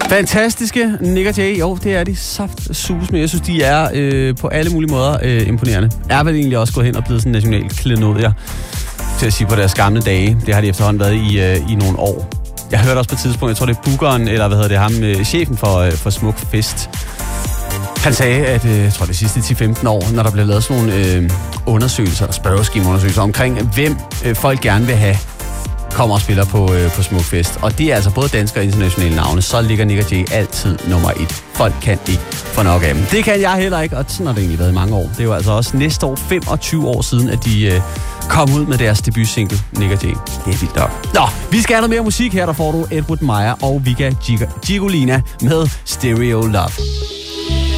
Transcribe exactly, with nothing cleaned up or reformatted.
Fantastiske Nick og Jay. Jo, det er de saft sus med. Jeg synes, de er øh, på alle mulige måder øh, imponerende. Er vel egentlig også gået hen og blevet sådan national klenodier til at sige på deres gamle dage. Det har de efterhånden været i, øh, i nogle år. Jeg hørte også på et tidspunkt, jeg tror det er bookeren, eller hvad hedder det, ham, øh, chefen for, øh, for Smuk Fest. Han sagde, at øh, jeg tror det sidste ti til femten år, når der blev lavet sådan nogle øh, undersøgelser, eller spørgeskemaundersøgelser omkring, hvem øh, folk gerne vil have, kommer og spiller på, øh, på Smuk Fest. Og det er altså både danske og internationale navne, så ligger Nick og Jay altid nummer et. Folk kan ikke få nok af dem. Det kan jeg heller ikke, og sådan har det egentlig været i mange år. Det er jo altså også næste år femogtyve år siden, at de øh, kom ud med deres debutsingle, Nick og Jay. Det er vildt nok. Nå, vi skal have noget mere musik her, der får du Edward Meyer og Vika Gigolina med Stereo Love.